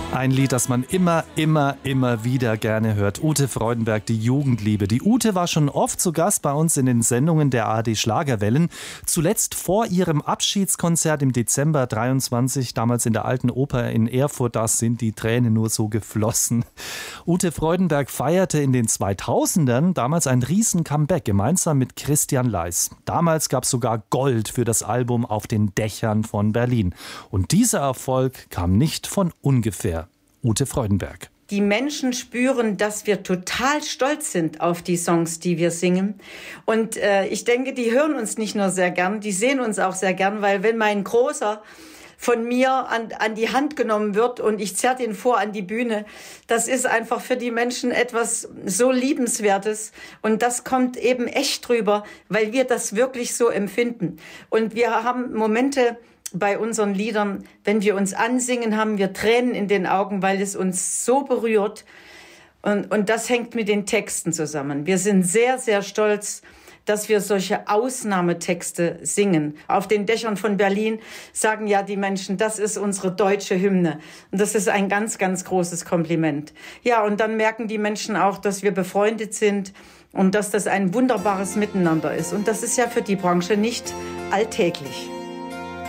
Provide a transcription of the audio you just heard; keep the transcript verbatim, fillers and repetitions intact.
Ein Lied, das man immer, immer, immer wieder gerne hört. Ute Freudenberg, die Jugendliebe. Die Ute war schon oft zu Gast bei uns in den Sendungen der A R D Schlagerwellen. Zuletzt vor ihrem Abschiedskonzert im Dezember dreiundzwanzig, damals in der Alten Oper in Erfurt. Da sind die Tränen nur so geflossen. Ute Freudenberg feierte in den zweitausendern damals ein Riesen-Comeback, gemeinsam mit Christian Leis. Damals gab es sogar Gold für das Album Auf den Dächern von Berlin. Und dieser Erfolg kam nicht von ungefähr. Ute Freudenberg. Die Menschen spüren, dass wir total stolz sind auf die Songs, die wir singen. Und äh, ich denke, die hören uns nicht nur sehr gern, die sehen uns auch sehr gern, weil wenn mein Großer von mir an, an die Hand genommen wird und ich zerre den vor an die Bühne, das ist einfach für die Menschen etwas so Liebenswertes. Und das kommt eben echt drüber, weil wir das wirklich so empfinden. Und wir haben Momente bei unseren Liedern, wenn wir uns ansingen, haben wir Tränen in den Augen, weil es uns so berührt. Und, und das hängt mit den Texten zusammen. Wir sind sehr, sehr stolz, dass wir solche Ausnahmetexte singen. Auf den Dächern von Berlin sagen ja die Menschen, das ist unsere deutsche Hymne. Und das ist ein ganz, ganz großes Kompliment. Ja, und dann merken die Menschen auch, dass wir befreundet sind und dass das ein wunderbares Miteinander ist. Und das ist ja für die Branche nicht alltäglich.